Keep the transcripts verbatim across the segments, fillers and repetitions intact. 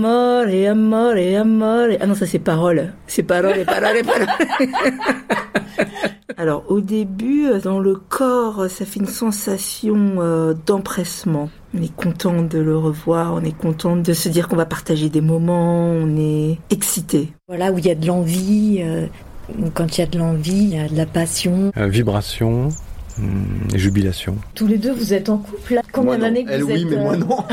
Amore, amore, amore. Ah non, ça c'est parole. C'est parole, parole, parole. Alors au début, dans le corps, ça fait une sensation euh, d'empressement. On est content de le revoir, on est content de se dire qu'on va partager des moments, on est excité. Voilà, où il y a de l'envie, euh, quand il y a de l'envie, il y a de la passion. Euh, vibration hum, et jubilation. Tous les deux, vous êtes en couple là? Combien d'années que Elle vous oui, êtes mais moi non.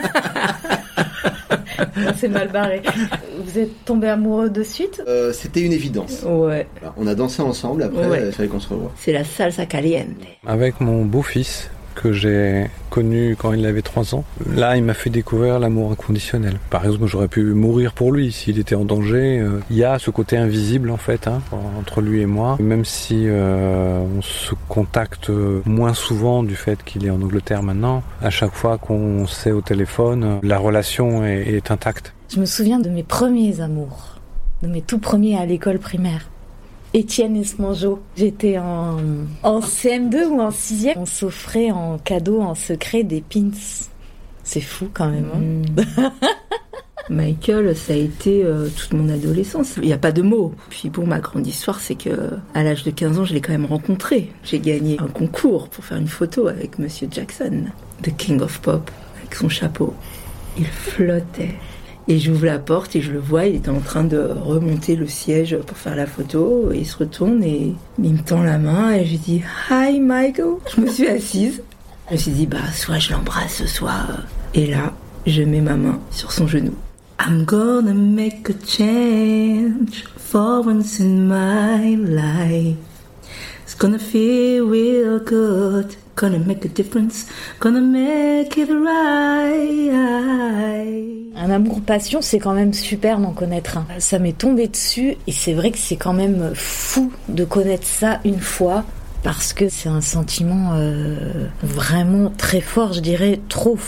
C'est mal barré. Vous êtes tombés amoureux de suite? Euh, c'était une évidence. Ouais. Alors, on a dansé ensemble, après Ouais. il fallait qu'on se revoie. C'est la salsa caliente. Avec mon beau-fils, que j'ai connu quand il avait trois ans. Là, il m'a fait découvrir l'amour inconditionnel. Par exemple, j'aurais pu mourir pour lui s'il était en danger. Euh, il y a ce côté invisible, en fait, hein, entre lui et moi. Même si euh, on se contacte moins souvent du fait qu'il est en Angleterre maintenant, à chaque fois qu'on s'est au téléphone, la relation est, est intacte. Je me souviens de mes premiers amours, de mes tout premiers à l'école primaire. Étienne Esmangeau. J'étais en, en C M deux ou en sixième. On s'offrait en cadeau, en secret, des pins. C'est fou quand même. Hein. Michael, ça a été euh, toute mon adolescence. Il n'y a pas de mots. Puis bon, ma grande histoire, c'est que à l'âge de quinze ans, je l'ai quand même rencontré. J'ai gagné un concours pour faire une photo avec Monsieur Jackson, The King of Pop, avec son chapeau. Il flottait. Et j'ouvre la porte et je le vois, il était en train de remonter le siège pour faire la photo. Et il se retourne et il me tend la main et je lui dis « Hi Michael !» Je me suis assise. Je me suis dit « Bah, soit je l'embrasse, soit... » Et là, je mets ma main sur son genou. I'm gonna make a change for once in my life. It's gonna feel real good. Gonna make a difference, gonna make it right. Un amour-passion, c'est quand même super d'en connaître un. Ça m'est tombé dessus et c'est vrai que c'est quand même fou de connaître ça une fois parce que c'est un sentiment euh, vraiment très fort, je dirais trop fort.